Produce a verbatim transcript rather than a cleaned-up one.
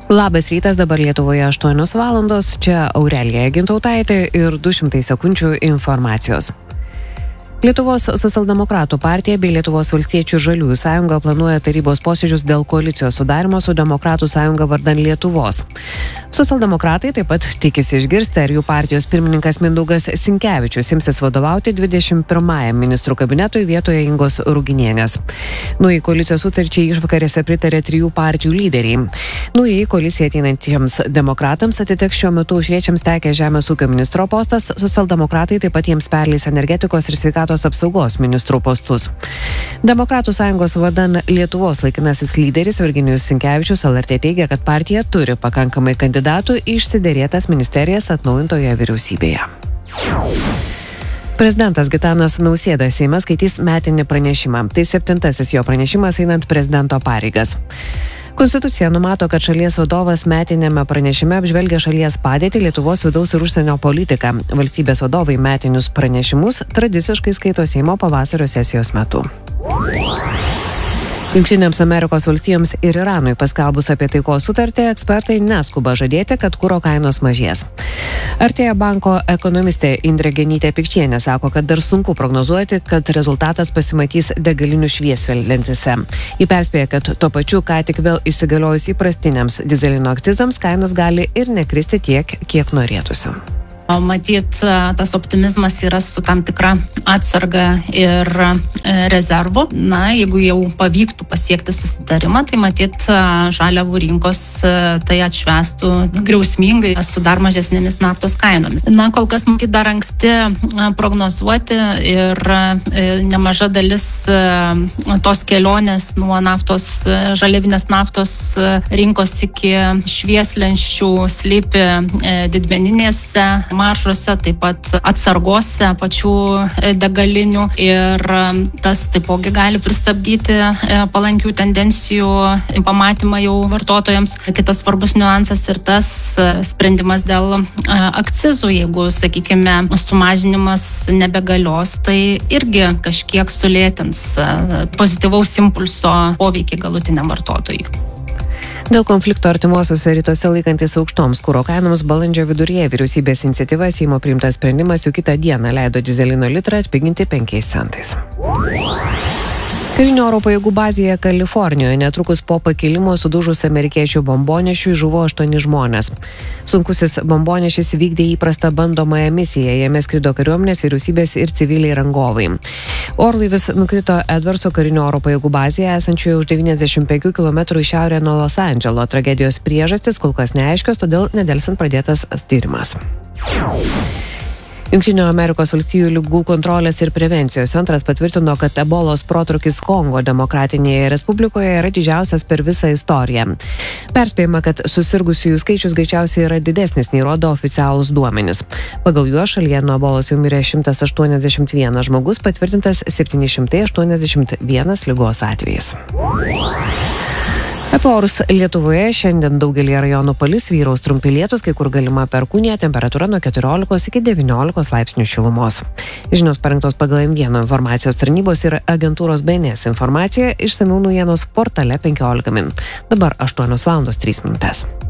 Labas rytas, dabar Lietuvoje aštuonios valandos, čia Aurelija Gintautaitė ir du šimtai sekundžių informacijos. Lietuvos socialdemokratų partija bei Lietuvos valstiečių žaliųjų sąjunga planuoja tarybos posėdžius dėl koalicijos sudarimo su Demokratų sąjunga vardan Lietuvos. Socialdemokratai taip pat tikisi išgirsti, ar jų partijos pirmininkas Mindaugas Sinkevičius imsis vadovauti dvidešimt pirmajam ministrų kabinetui vietoje Ingos Ruginienės. Naujai koalicijos sutarčiai išvakarėse pritarė trijų partijų lyderiai. Naujai koalicija ateinantiems demokratams atiteks šiuo metu aušriečiams tekę žemės ūkio ministro postas, socialdemokratai taip pat jiems perleis energetikos ir sveikatos apsaugos ministrų postus. Demokratų sąjungos vardan Lietuvos laikinasis lyderis Virginijus Sinkevičius L R T teigia, kad partija turi pakankamai kandidatų į išsiderėtas ministerijas atnaujintoje vyriausybėje. Prezidentas Gitanas Nausėda Seime skaitys metinį pranešimą. Tai septintasis jo pranešimas einant prezidento pareigas. Konstitucija numato, kad šalies vadovas metinėme pranešime apžvelgia šalies padėtį, Lietuvos vidaus ir užsienio politiką. Valstybės vadovai metinius pranešimus tradiciškai skaito Seimo pavasario sesijos metu. Jungtinėms Amerikos valstijoms ir Iranui paskelbus apie taikos sutartį, ekspertai neskuba žadėti, kad kuro kainos mažės. Artėja banko ekonomistė Indrė Genytė Pikčienė sako, kad dar sunku prognozuoti, kad rezultatas pasimatys degalinių šviesveldentėse. Ji perspėja, kad tuo pačiu, ką tik vėl įsigaliojus įprastiniams dizelino akcizams, kainos gali ir nekristi tiek, kiek norėtųsi. Matyt, tas optimizmas yra su tam tikra atsarga ir rezervu. Na, jeigu jau pavyktų pasiekti susitarimą, tai matyt, žaliavų rinkos tai atšvęstų griausmingai su dar mažesnėmis naftos kainomis. Na, kol kas matyt dar anksti prognozuoti ir nemaža dalis tos kelionės nuo naftos, žaliavinės naftos rinkos iki švieslenčių slypi didmeninėse maržose, taip pat atsargose pačių degalinių ir tas taipogi gali pristabdyti palankių tendencijų pamatymą jau vartotojams. Kitas svarbus niuansas ir tas sprendimas dėl akcizų. Jeigu, sakykime, sumažinimas nebegalios, tai irgi kažkiek sulėtins pozityvaus impulso poveikį galutiniam vartotojui. Dėl konflikto artimuosiuose rytuose laikantis aukštoms kuro kainoms balandžio viduryje vyriausybės iniciatyva Seimo priimtas sprendimas jau kitą dieną leido dyzelino litrą atpiginti penkiais centais. Karinių oro pajėgų bazėje Kalifornijoje netrukus po pakilimo sudužus amerikiečių bombonešiui žuvo aštuoni žmonės. Sunkusis bombonešis vykdė įprastą bandomąją misiją, jame skrido kariuomenės, vyriausybės ir civiliai rangovai. Orlaivis nukrito Edwardso karinių oro pajėgų bazėje esančioje už devyniasdešimt penkių kilometrų į šiaurę nuo Los Andželo. Tragedijos priežastys kol kas neaiškios, todėl nedelsiant pradėtas tyrimas. Jungtinių Amerikos valstijų ligų kontrolės ir prevencijos centras patvirtino, kad ebolos protrūkis Kongo demokratinėje respublikoje yra didžiausias per visą istoriją. Perspėjama, kad susirgusiųjų skaičius greičiausiai yra didesnis nei rodo oficialūs duomenys. Pagal juos šalyje nuo ebolos jau mirė šimtas aštuoniasdešimt vienas žmogus, patvirtintas septyni šimtai aštuoniasdešimt vienas ligos atvejis. Apie orus Lietuvoje šiandien daugelį rajonų palis, vyraus trumpi lietūs, kai kur galima perkūnija, temperatūra nuo keturiolikos iki devyniolikos laipsnių šilumos. Žinios parengtos pagal M vienas informacijos tarnybos ir agentūros B N S informacija, išsamiau naujienos portale penkiolika min. Dabar aštuonios valandos trys minutės.